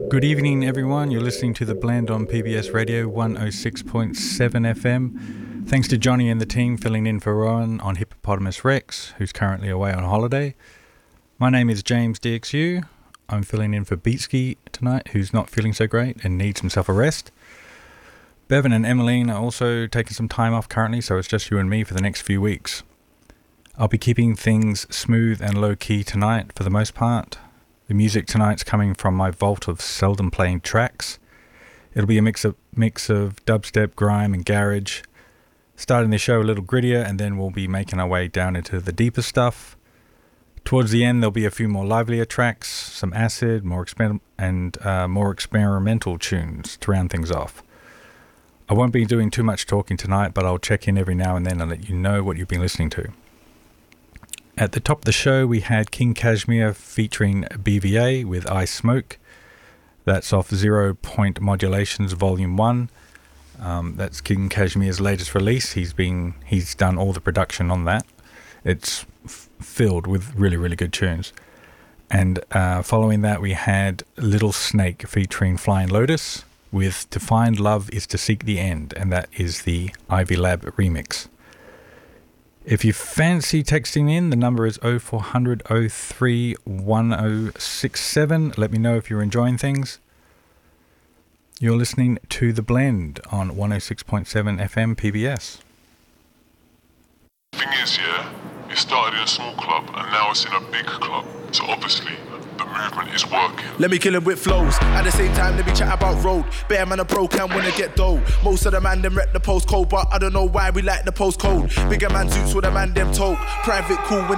Good evening, everyone. You're listening to The Blend on PBS Radio 106.7 FM. Thanks to Johnny and the team filling in for Rowan on Hippopotamus Rex, who's currently away on holiday. My name is James DXU. I'm filling in for Beatski tonight, who's not feeling so great and needs himself a rest. Bevan and Emmeline are also taking some time off currently, so it's just you and me for the next few weeks. I'll be keeping things smooth and low-key tonight for the most part. The music tonight's coming from my vault of seldom playing tracks. It'll be a mix of dubstep, grime and garage. Starting the show a little grittier, and then we'll be making our way down into the deeper stuff. Towards the end, there'll be a few more livelier tracks, some acid, more experimental tunes to round things off. I won't be doing too much talking tonight, but I'll check in every now and then and let you know what you've been listening to. At the top of the show, we had King Kashmir featuring BVA with I Smoke. That's off 0 Point Modulations Volume 1. That's King Kashmir's latest release. He's done all the production on that. It's filled with really, really good tunes. And following that, we had Little Snake featuring Flying Lotus with To Find Love is to Seek the End, and that is the Ivy Lab remix. If you fancy texting in, the number is 0400 03 1067. Let me know if you're enjoying things. You're listening to The Blend on 106.7 FM PBS. The thing is, yeah, it started in a small club and now it's in a big club. So obviously, the movement is working. Let me kill him with flows. At the same time, let me chat about road. Bear man a broke and wanna get dough. Most of the man them rep the postcode, but I don't know why we like the postcode. Bigger man suits with a man them talk. Private cool when